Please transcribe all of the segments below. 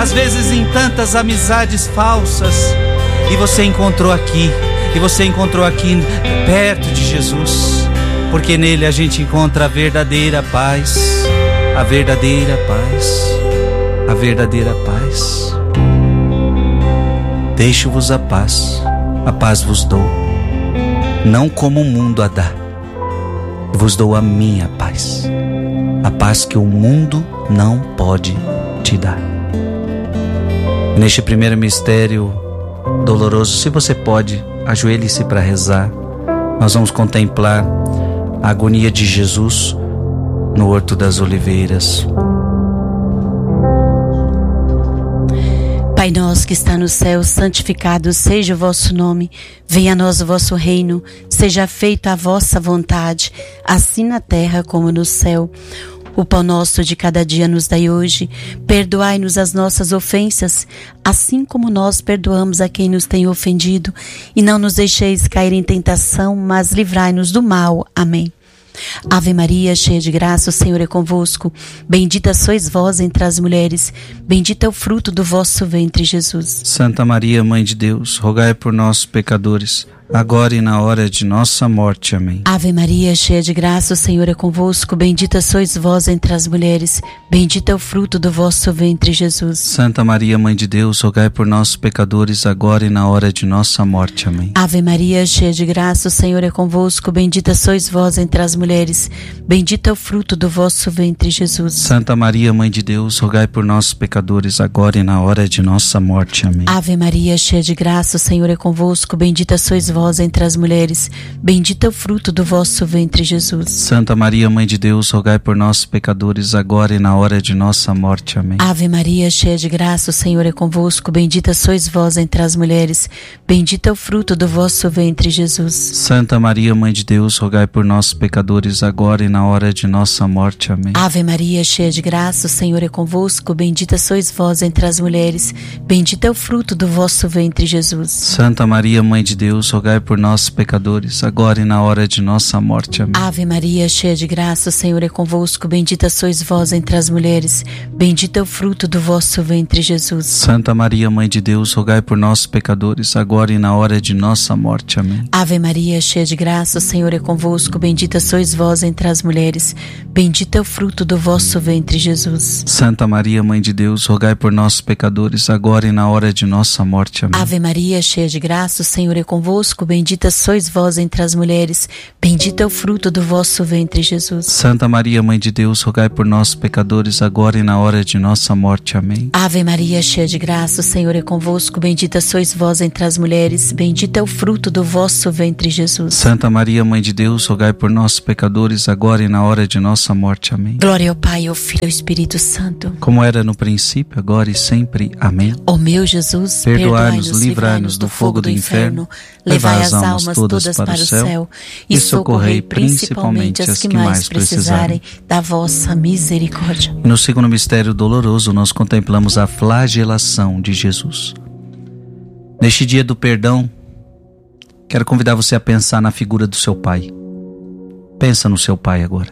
às vezes em tantas amizades falsas, e você encontrou aqui, perto de Jesus, porque nele a gente encontra a verdadeira paz, a verdadeira paz, a verdadeira paz. Deixo-vos a paz vos dou, não como o mundo a dá, vos dou a minha paz, a paz que o mundo não pode te dar. Neste primeiro mistério doloroso, se você pode, ajoelhe-se para rezar. Nós vamos contemplar a agonia de Jesus no Horto das Oliveiras. Pai nosso que está no céu, santificado seja o vosso nome. Venha a nós o vosso reino. Seja feita a vossa vontade, assim na terra como no céu. O pão nosso de cada dia nos dai hoje. Perdoai-nos as nossas ofensas, assim como nós perdoamos a quem nos tem ofendido. E não nos deixeis cair em tentação, mas livrai-nos do mal. Amém. Ave Maria, cheia de graça, o Senhor é convosco. Bendita sois vós entre as mulheres. Bendito é o fruto do vosso ventre, Jesus. Santa Maria, Mãe de Deus, rogai por nós, pecadores, agora e na hora de nossa morte. Amém. Ave Maria, cheia de graça, o Senhor é convosco. Bendita sois vós entre as mulheres. Bendito é o fruto do vosso ventre, Jesus. Santa Maria, Mãe de Deus, rogai por nós, pecadores, agora e na hora de nossa morte. Amém. Ave Maria, cheia de graça, o Senhor é convosco. Bendita sois vós entre as mulheres. Bendito é o fruto do vosso ventre, Jesus. Santa Maria, Mãe de Deus, rogai por nós, pecadores, agora e na hora de nossa morte. Amém. Ave Maria, cheia de graça, o Senhor é convosco. Bendita sois vós entre as mulheres. Bendito é o fruto do vosso ventre, Jesus. Santa Maria, Mãe de Deus, rogai por nós, pecadores, agora e na hora de nossa morte. Amém. Ave Maria, cheia de graça, o Senhor é convosco. Bendita sois vós entre as mulheres. Bendito é o fruto do vosso ventre, Jesus. Santa Maria, Mãe de Deus, rogai por nós, pecadores, agora e na hora de nossa morte. Amém. Ave Maria, cheia de graça, o Senhor é convosco. Bendita sois vós entre as mulheres. Bendito é o fruto do vosso ventre, Jesus. Santa Maria, Mãe de Deus, rogai por nós, pecadores, agora e na hora de nossa morte. Amém. Ave Maria, cheia de graça, o Senhor é convosco. Bendita sois vós entre as mulheres. Bendito é o fruto do vosso ventre, Jesus. Santa Maria, Mãe de Deus, rogai por nós, pecadores, agora e na hora de nossa morte. Amém. Ave Maria, cheia de graça, o Senhor é convosco. Bendita sois vós entre as mulheres. Bendito é o fruto do vosso ventre, Jesus. Santa Maria, Mãe de Deus, rogai por nós, pecadores, agora e na hora de nossa morte. Amém. Ave Maria, cheia de graça, o Senhor é convosco. Bendita sois vós entre as mulheres. Bendito é o fruto do vosso ventre, Jesus. Santa Maria, Mãe de Deus, rogai por nós, pecadores, agora e na hora de nossa morte. Amém. Ave Maria, cheia de graça, o Senhor é convosco. Bendita sois vós entre as mulheres. Bendito é o fruto do vosso ventre, Jesus. Santa Maria, Mãe de Deus, rogai por nós, pecadores, agora e na hora de nossa morte. Amém. Glória ao Pai, ao Filho e ao Espírito Santo, como era no princípio, agora e sempre. Amém. Ó meu Jesus, perdoai-nos, livrai-nos do fogo do inferno, levai as almas todas para o céu e socorrei principalmente as que mais precisarem da vossa misericórdia. No segundo mistério doloroso, nós contemplamos a flagelação de Jesus. Neste dia do perdão, quero convidar você a pensar na figura do seu pai. Pensa no seu pai agora.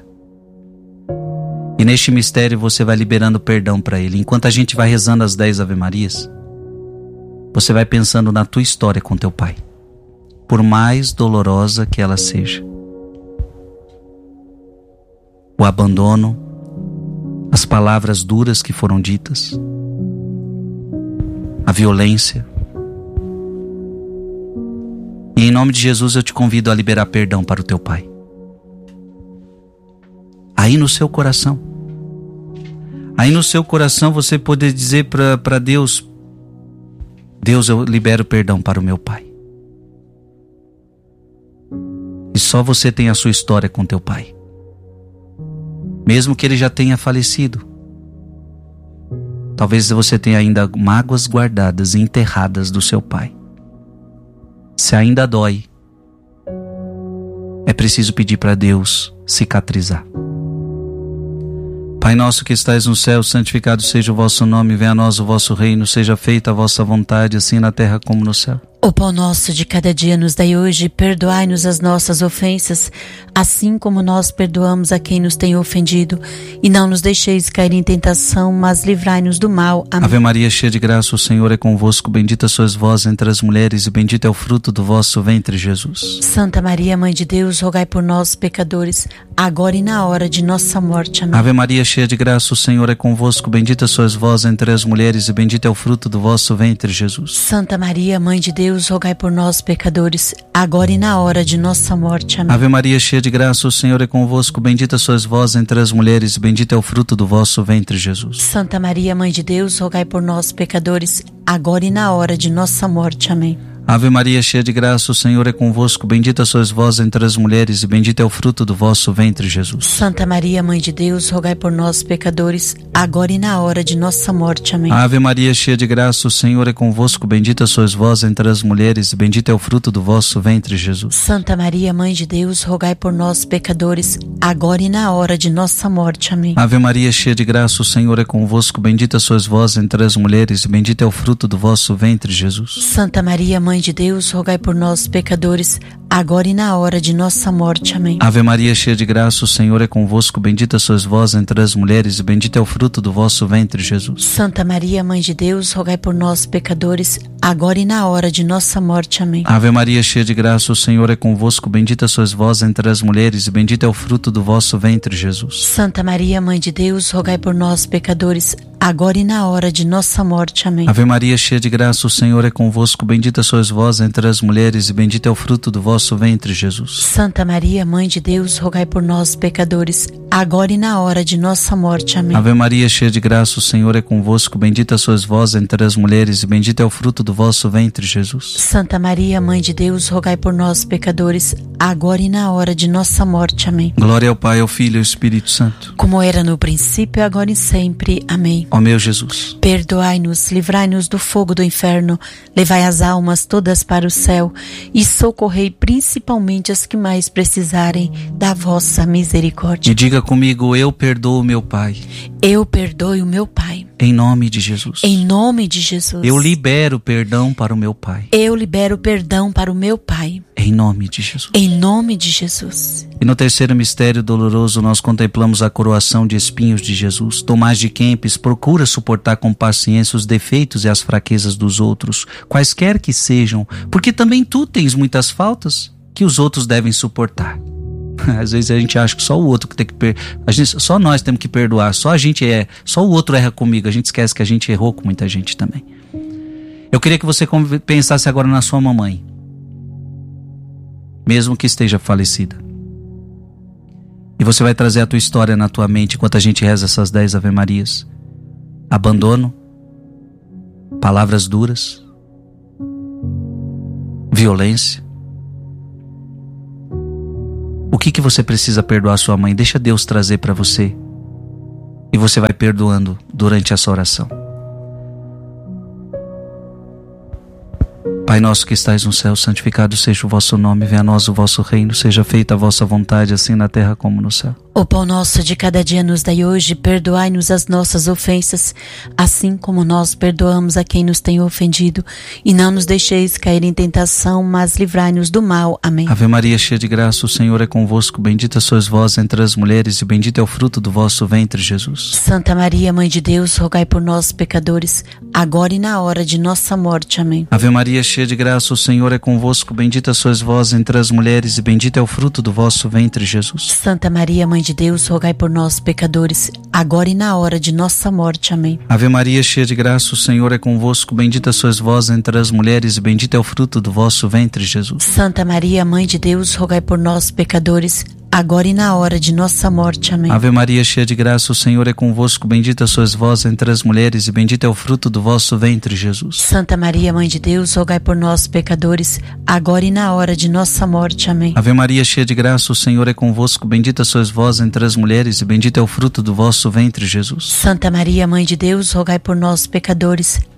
E neste mistério você vai liberando perdão para ele. Enquanto a gente vai rezando as 10 Ave-Marias, você vai pensando na tua história com teu pai, por mais dolorosa que ela seja. O abandono, as palavras duras que foram ditas, a violência. E em nome de Jesus eu te convido a liberar perdão para o teu pai. Aí no seu coração. Aí no seu coração você poder dizer para Deus: Deus, eu libero perdão para o meu pai. E só você tem a sua história com teu pai. Mesmo que ele já tenha falecido. Talvez você tenha ainda mágoas guardadas e enterradas do seu pai. Se ainda dói, é preciso pedir para Deus cicatrizar. Pai nosso que estais no céu, santificado seja o vosso nome, venha a nós o vosso reino, seja feita a vossa vontade, assim na terra como no céu. O pão nosso de cada dia nos dai hoje, perdoai-nos as nossas ofensas, assim como nós perdoamos a quem nos tem ofendido, e não nos deixeis cair em tentação, mas livrai-nos do mal. Amém. Ave Maria, cheia de graça, o Senhor é convosco, bendita sois vós entre as mulheres, e bendito é o fruto do vosso ventre, Jesus. Santa Maria, Mãe de Deus, rogai por nós, pecadores, agora e na hora de nossa morte. Amém. Ave Maria, cheia de graça, o Senhor é convosco, bendita sois vós entre as mulheres, e bendito é o fruto do vosso ventre, Jesus. Santa Maria, Mãe de Deus, rogai por nós, pecadores, agora e na hora de nossa morte. Amém. Ave Maria, cheia de graça, o Senhor é convosco, bendita sois vós entre as mulheres, e bendito é o fruto do vosso ventre, Jesus. Santa Maria, Mãe de Deus, rogai por nós, pecadores, agora e na hora de nossa morte. Amém. Ave Maria, cheia de graça, o Senhor é convosco, bendita sois vós entre as mulheres, e bendito é o fruto do vosso ventre, Jesus. Santa Maria, Mãe de Deus, rogai por nós, pecadores, agora e na hora de nossa morte. Amém. Ave Maria, cheia de graça, o Senhor é convosco, bendita sois vós entre as mulheres, e bendito é o fruto do vosso ventre, Jesus. Santa Maria, Mãe de Deus, rogai por nós, pecadores, agora e na hora de nossa morte. Amém. Ave Maria, cheia de graça, o Senhor é convosco, bendita sois vós entre as mulheres, e bendito é o fruto do vosso ventre, Jesus. Santa Maria, Mãe de Deus, rogai por nós, pecadores, agora e na hora de nossa morte. Amém. Ave Maria, cheia de graça, o Senhor é convosco, bendita sois vós entre as mulheres, e bendito é o fruto do vosso ventre, Jesus. Santa Maria, Mãe de Deus, rogai por nós, pecadores, agora e na hora de nossa morte. Amém. Ave Maria, cheia de graça, o Senhor é convosco, bendita sois vós entre as mulheres, e bendito é o fruto do vosso ventre, Jesus. Santa Maria, Mãe de Deus, rogai por nós, pecadores, agora e na hora de nossa morte. Amém. Ave Maria, cheia de graça, o Senhor é convosco, bendita sois vós entre as mulheres, e bendito é o fruto do vosso ventre, Jesus. Santa Maria, Mãe de Deus, rogai por nós, pecadores, agora e na hora de nossa morte. Amém. Ave Maria, cheia de graça, o Senhor é convosco, bendita sois vós entre as mulheres, e bendito é o fruto do vosso ventre, Jesus. Santa Maria, Mãe de Deus, rogai por nós, pecadores, agora e na hora de nossa morte. Amém. Glória ao Pai, ao Filho e ao Espírito Santo, como era no princípio, agora e sempre. Amém. Ó meu Jesus, perdoai-nos, livrai-nos do fogo do inferno, levai as almas todas para o céu e socorrei principalmente as que mais precisarem da vossa misericórdia. E diga comigo: eu perdoo meu Pai. Eu perdoo o meu Pai. Em nome de Jesus. Em nome de Jesus. Eu libero perdão para o meu Pai. Eu libero perdão para o meu Pai. Em nome de Jesus. Em nome de Jesus. E no terceiro mistério doloroso nós contemplamos a coroação de espinhos de Jesus. Tomás de Kempis procura suportar com paciência os defeitos e as fraquezas dos outros, quaisquer que sejam, porque também tu tens muitas faltas que os outros devem suportar. Às vezes a gente acha que só o outro que tem que só nós temos que perdoar, só o outro erra comigo. A gente esquece que a gente errou com muita gente também. Eu queria que você pensasse agora na sua mamãe, mesmo que esteja falecida. E você vai trazer a tua história na tua mente enquanto a gente reza essas 10 Ave-Marias. Abandono, palavras duras, violência. O que você precisa perdoar sua mãe? Deixa Deus trazer para você. E você vai perdoando durante essa oração. Pai nosso que estais no céu, santificado seja o vosso nome. Venha a nós o vosso reino. Seja feita a vossa vontade, assim na terra como no céu. O pão nosso de cada dia nos dai hoje, perdoai-nos as nossas ofensas, assim como nós perdoamos a quem nos tem ofendido, e não nos deixeis cair em tentação, mas livrai-nos do mal. Amém. Ave Maria, cheia de graça, o Senhor é convosco, bendita sois vós entre as mulheres, e bendito é o fruto do vosso ventre, Jesus. Santa Maria, Mãe de Deus, rogai por nós, pecadores, agora e na hora de nossa morte. Amém. Ave Maria, cheia de graça, o Senhor é convosco, bendita sois vós entre as mulheres, e bendito é o fruto do vosso ventre, Jesus. Santa Maria, Mãe de Deus, rogai por nós, pecadores, agora e na hora de nossa morte. Amém. Ave Maria, cheia de graça, o Senhor é convosco, bendita sois vós entre as mulheres, e bendito é o fruto do vosso ventre, Jesus. Santa Maria, Mãe de Deus, rogai por nós, pecadores, agora e na hora de nossa morte. Amém. Ave Maria, cheia de graça, o Senhor é convosco, bendita sois vós entre as mulheres, e bendito é o fruto do vosso ventre, Jesus. Santa Maria, Mãe de Deus, rogai por nós, pecadores, agora e na hora de nossa morte. Amém. Ave Maria, cheia de graça, o Senhor é convosco, bendita sois vós entre as mulheres, e bendito é o fruto do vosso ventre, Jesus. Santa Maria, Mãe de Deus, rogai por nós, pecadores,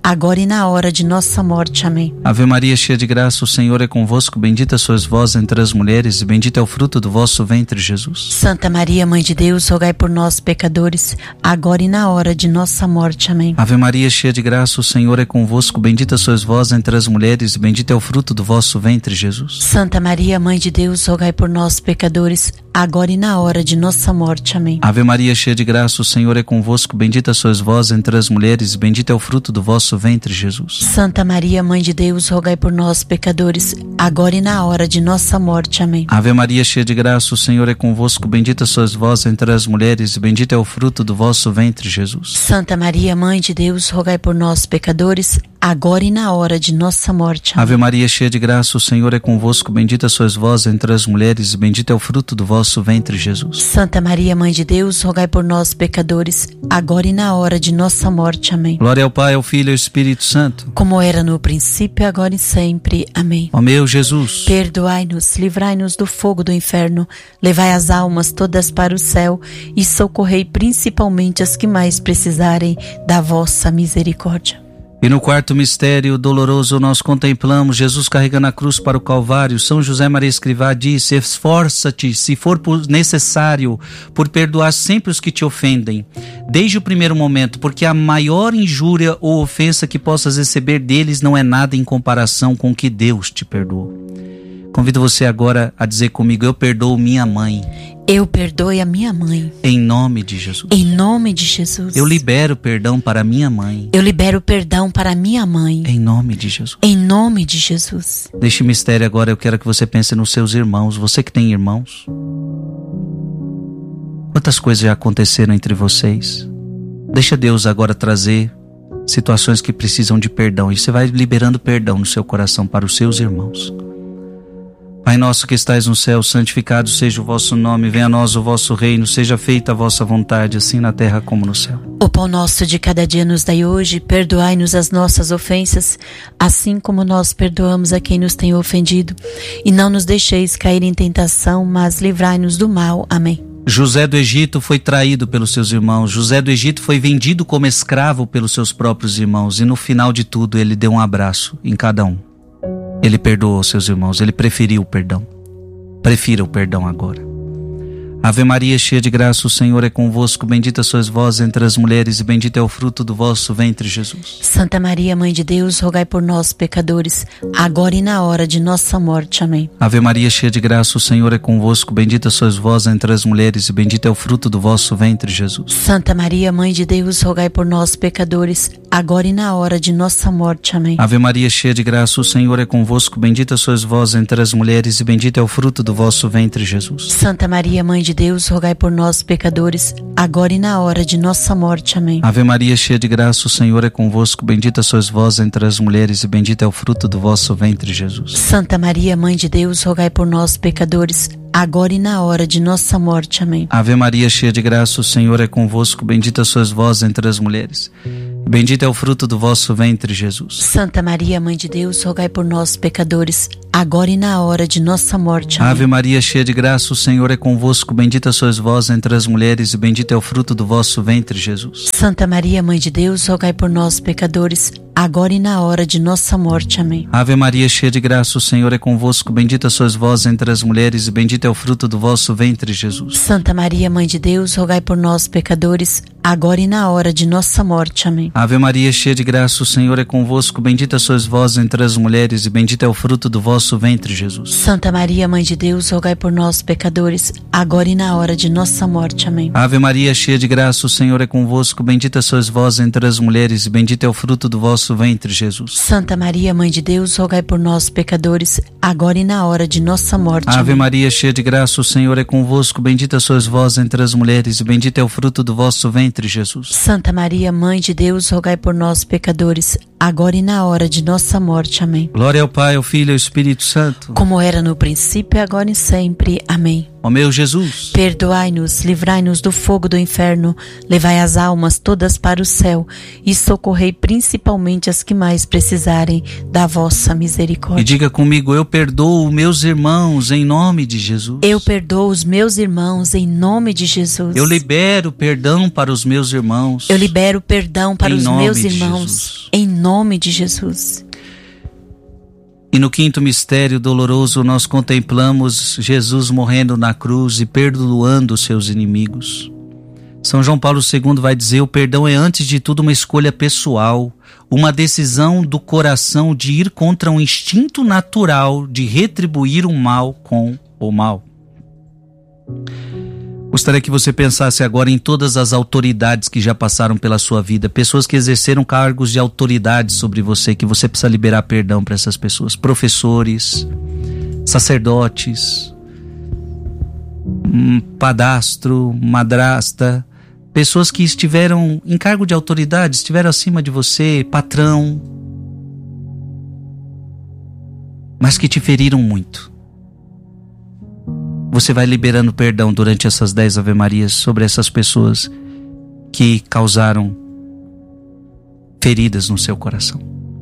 agora e na hora de nossa morte. Amém. Ave Maria, cheia de graça, o Senhor é convosco. Bendita sois vós entre as mulheres, e bendito é o fruto do vosso ventre, Jesus. Santa Maria, Mãe de Deus, rogai por nós, pecadores, agora e na hora de nossa morte. Amém. Ave Maria, cheia de graça, o Senhor é convosco. Bendita sois vós entre as mulheres, e bendito é o fruto do vosso ventre, Jesus. Santa Maria, Mãe de Deus, rogai por nós, pecadores, agora e na hora de nossa morte. Amém. Ave Maria, cheia de graça, o Senhor é convosco. Bendita sois vós entre as mulheres, e bendito é o fruto do vosso ventre, Jesus. Santa Maria, Mãe de Deus, rogai por nós, pecadores, agora e na hora de nossa morte. Amém. Ave Maria, cheia de graça, o Senhor é convosco. Bendita sois vós entre as mulheres, e bendito é o fruto do vosso ventre, Jesus. Santa Maria, Mãe de Deus, rogai por nós, pecadores, agora e na hora de nossa morte. Amém. Ave Maria, cheia de graça, o Senhor é convosco. Bendita sois vós entre as mulheres, e bendito é o fruto do vosso ventre, Jesus. Santa Maria, Mãe de Deus, rogai por nós, pecadores, agora e na hora de nossa morte. Amém. Glória ao Pai, ao Filho e ao Espírito Santo, como era no princípio, agora e sempre. Amém. Ó meu Jesus, perdoai-nos, livrai-nos do fogo do inferno, levai as almas todas para o céu e socorrei principalmente as que mais precisarem da vossa misericórdia. E no quarto mistério doloroso nós contemplamos Jesus carregando a cruz para o Calvário. São José Maria Escrivá disse: esforça-te, se for necessário, por perdoar sempre os que te ofendem, desde o primeiro momento, porque a maior injúria ou ofensa que possas receber deles não é nada em comparação com o que Deus te perdoou. Convido você agora a dizer comigo: eu perdoo minha mãe. Eu perdoe a minha mãe. Em nome de Jesus. Em nome de Jesus. Eu libero perdão para minha mãe. Eu libero perdão para minha mãe. Em nome de Jesus. Em nome de Jesus. Neste mistério agora eu quero que você pense nos seus irmãos. Você que tem irmãos. Quantas coisas já aconteceram entre vocês? Deixa Deus agora trazer situações que precisam de perdão. E você vai liberando perdão no seu coração para os seus irmãos. Pai nosso que estais no céu, santificado seja o vosso nome, venha a nós o vosso reino, seja feita a vossa vontade, assim na terra como no céu. O pão nosso de cada dia nos dai hoje, perdoai-nos as nossas ofensas, assim como nós perdoamos a quem nos tem ofendido. E não nos deixeis cair em tentação, mas livrai-nos do mal. Amém. José do Egito foi traído pelos seus irmãos, José do Egito foi vendido como escravo pelos seus próprios irmãos, e no final de tudo ele deu um abraço em cada um. Ele perdoou seus irmãos, ele preferiu o perdão. Prefira o perdão agora. Ave Maria, cheia de graça, o Senhor é convosco. Bendita sois vós entre as mulheres, e bendito é o fruto do vosso ventre, Jesus. Santa Maria, Mãe de Deus, rogai por nós, pecadores, agora e na hora de nossa morte. Amém. Ave Maria, cheia de graça, o Senhor é convosco. Bendita sois vós entre as mulheres, e bendito é o fruto do vosso ventre, Jesus. Santa Maria, Mãe de Deus, rogai por nós, pecadores, agora e na hora de nossa morte. Amém. Ave Maria, cheia de graça, o Senhor é convosco. Bendita sois vós entre as mulheres, e bendito é o fruto do vosso ventre, Jesus. Santa Maria, Mãe de Deus, rogai por nós, pecadores, agora e na hora de nossa morte. Amém. Ave Maria, cheia de graça, o Senhor é convosco. Bendita sois vós entre as mulheres, e bendito é o fruto do vosso ventre, Jesus. Santa Maria, Mãe de Deus, rogai por nós, pecadores, agora e na hora de nossa morte. Amém. Ave Maria, cheia de graça, o Senhor é convosco. Bendita sois vós entre as mulheres, e bendito é o fruto do vosso ventre, Jesus. Santa Maria, Mãe de Deus, rogai por nós, pecadores, agora e na hora de nossa morte. Amém. Ave Maria, cheia de graça, o Senhor é convosco. Bendita sois vós entre as mulheres, e bendito é o fruto do vosso ventre, Jesus. Santa Maria, Mãe de Deus, rogai por nós, pecadores, agora e na hora de nossa morte. Amém. Ave Maria, cheia de graça, o Senhor é convosco. Bendita sois vós entre as mulheres, e bendito é o fruto do vosso ventre, Jesus. Santa Maria, Mãe de Deus, rogai por nós, pecadores, agora e na hora de nossa morte. Amém. Ave Maria, cheia de graça, o Senhor é convosco. Bendita sois vós entre as mulheres, e bendito é o fruto do vosso ventre, Jesus. Santa Maria, Mãe de Deus, rogai por nós, pecadores, agora e na hora de nossa morte. Amém. Ave Maria, cheia de graça, o Senhor é convosco. Bendita sois vós entre as mulheres, e bendito é o fruto do vosso ventre, Jesus. Santa Maria, Mãe de Deus, rogai por nós, pecadores, agora e na hora de nossa morte. Ave Amém. Maria, cheia de graça, o Senhor é convosco. Bendita sois vós entre as mulheres, e bendito é o fruto do vosso ventre, Jesus. Santa Maria, Mãe de Deus, rogai por nós, pecadores, agora e na hora de nossa morte. Amém. Glória ao Pai, ao Filho e ao Espírito Santo, como era no princípio, agora e sempre. Amém. Ó meu Jesus, perdoai-nos, livrai-nos do fogo do inferno, levai as almas todas para o céu e socorrei principalmente as que mais precisarem da vossa misericórdia. E diga comigo: eu perdoo meus irmãos em nome de Jesus. Eu perdoo os meus irmãos em nome de Jesus. Eu libero perdão para os meus irmãos. Eu libero perdão para os meus irmãos. Jesus. em nome de Jesus. E no quinto mistério doloroso nós contemplamos Jesus morrendo na cruz e perdoando os seus inimigos. São João Paulo II vai dizer: o perdão é antes de tudo uma escolha pessoal, uma decisão do coração de ir contra um instinto natural de retribuir o mal com o mal. Gostaria que você pensasse agora em todas as autoridades que já passaram pela sua vida, pessoas que exerceram cargos de autoridade sobre você, que você precisa liberar perdão para essas pessoas. Professores, sacerdotes, padastro, madrasta, pessoas que estiveram em cargo de autoridade, estiveram acima de você, patrão, mas que te feriram muito. Você vai liberando perdão durante essas 10 Ave-Marias sobre essas pessoas que causaram feridas no seu coração.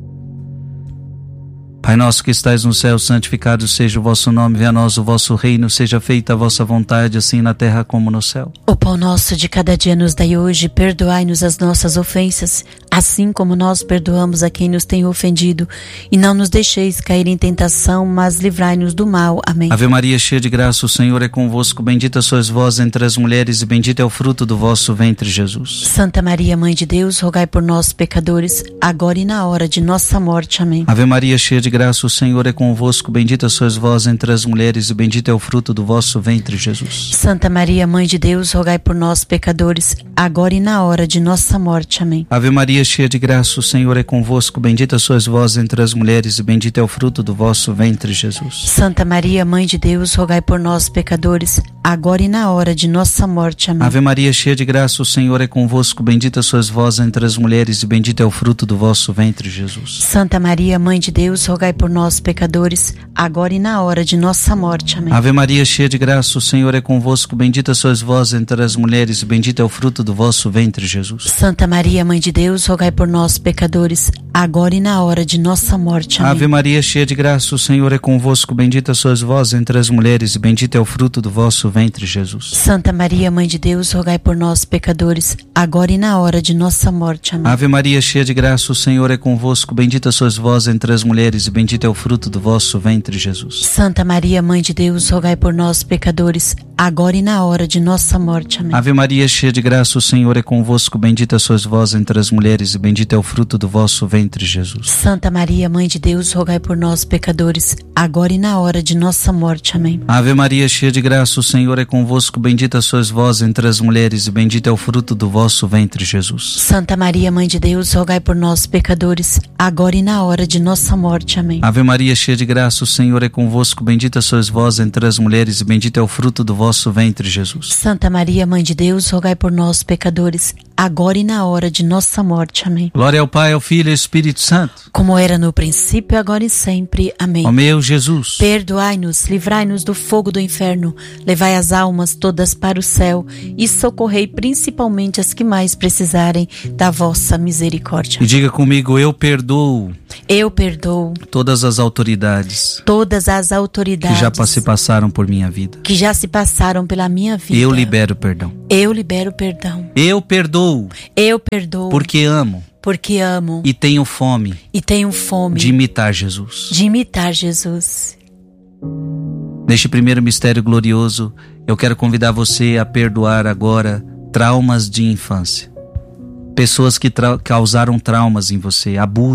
Pai nosso que estais no céu, santificado seja o vosso nome, venha a nós o vosso reino, seja feita a vossa vontade, assim na terra como no céu. O pão nosso de cada dia nos dai hoje, perdoai-nos as nossas ofensas, assim como nós perdoamos a quem nos tem ofendido, e não nos deixeis cair em tentação, mas livrai-nos do mal. Amém. Ave Maria, cheia de graça, o Senhor é convosco, bendita sois vós entre as mulheres, e bendito é o fruto do vosso ventre, Jesus. Santa Maria, Mãe de Deus, rogai por nós, pecadores, agora e na hora de nossa morte. Amém. Ave Maria, cheia de graça, o Senhor é convosco, bendita sois vós entre as mulheres, e bendito é o fruto do vosso ventre, Jesus. Santa Maria, Mãe de Deus, rogai por nós, pecadores, agora e na hora de nossa morte. Amém. Ave Maria, cheia de graça, o Senhor é convosco, bendita sois vós entre as mulheres, e bendito é o fruto do vosso ventre, Jesus. Santa Maria, Mãe de Deus, rogai por nós, pecadores, agora e na hora de nossa morte. Amém. Ave Maria, cheia de graça, o Senhor é convosco, bendita sois vós entre as mulheres, e bendito é o fruto do vosso ventre, Jesus. Santa Maria, Mãe de Deus, rogai por nós, pecadores, agora e na hora de nossa morte. Amém. Ave Maria, cheia de graça, o Senhor é convosco, bendita sois vós entre as mulheres, e bendito é o fruto do vosso ventre, Jesus. Santa Maria, Mãe de Deus, rogai por nós, pecadores, agora e na hora de nossa morte. Amém. Ave Maria, cheia de graça, o Senhor é convosco, bendita sois vós entre as mulheres, e bendito é o fruto do vosso ventre, Jesus. Santa Maria, Mãe de Deus, rogai por nós, pecadores, agora e na hora de nossa morte. Amém. Ave Maria, cheia de graça, o Senhor é convosco, bendita sois vós entre as mulheres, e bendito é o fruto do vosso ventre, Jesus. Santa Maria, Mãe de Deus, rogai por nós, pecadores, agora e na hora de nossa morte. Amém. Ave Maria, cheia de graça, o Senhor é convosco, bendita sois vós entre as mulheres, e bendito é o fruto do vosso ventre, Jesus. Santa Maria, Mãe de Deus, rogai por nós, pecadores, agora e na hora de nossa morte. Amém. Ave Maria, cheia de graça, o Senhor é convosco, bendita sois vós entre as mulheres, e bendito é o fruto do vosso ventre, Jesus. Santa Maria, Mãe de Deus, rogai por nós, pecadores, agora e na hora de nossa morte. Amém. Ave Maria, cheia de graça, o Senhor é convosco, bendita sois vós entre as mulheres, e bendito é o fruto do vosso ventre, Jesus. Santa Maria, Mãe de Deus, rogai por nós, pecadores, agora e na hora de nossa morte. Amém. Glória ao Pai, ao Filho e ao Espírito Santo, como era no princípio, agora e sempre. Amém. Ó meu Jesus, perdoai-nos, livrai-nos do fogo do inferno, levai as almas todas para o céu e socorrei principalmente as que mais precisarem da vossa misericórdia. E diga comigo: eu perdoo. Eu perdoo todas as autoridades que já se passaram por minha vida. Que já se passaram pela minha vida. Eu libero perdão. Eu libero perdão. Eu perdoo. Eu perdoo. Porque amo. Porque amo. E tenho fome. E tenho fome. De imitar Jesus. De imitar Jesus. Neste primeiro mistério glorioso, eu quero convidar você a perdoar agora traumas de infância. Pessoas que causaram traumas em você, abuso.